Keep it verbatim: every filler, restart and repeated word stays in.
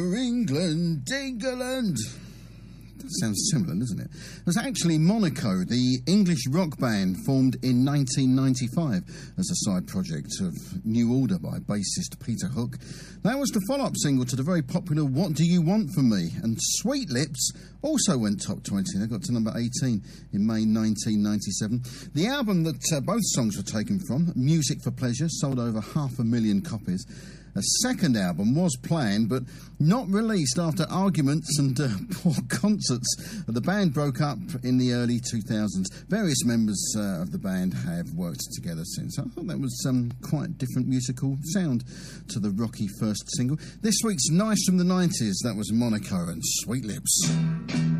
England, England. That sounds similar, doesn't it? It was actually Monaco, the English rock band formed in nineteen ninety-five as a side project of New Order by bassist Peter Hook. That was the follow-up single to the very popular What Do You Want From Me? And Sweet Lips also went top twenty. They got to number eighteen in May nineteen ninety-seven. The album that uh, both songs were taken from, Music for Pleasure, sold over half a million copies. A second album was planned, but not released after arguments and uh, poor concerts. The band broke up in the early two thousands. Various members uh, of the band have worked together since. I thought that was um, quite a different musical sound to the rocky first single. This week's Nice from the nineties, that was Monaco and Sweet Lips.